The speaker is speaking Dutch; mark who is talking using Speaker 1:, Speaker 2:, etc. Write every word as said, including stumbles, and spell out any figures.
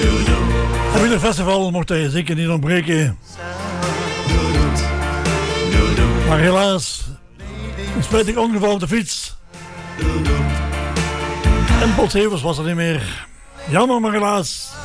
Speaker 1: Het Wielerfestival mocht hij zeker niet ontbreken. Maar helaas, een spijtig ongeval op de fiets. En Bothevers was er niet meer. Jammer, maar helaas.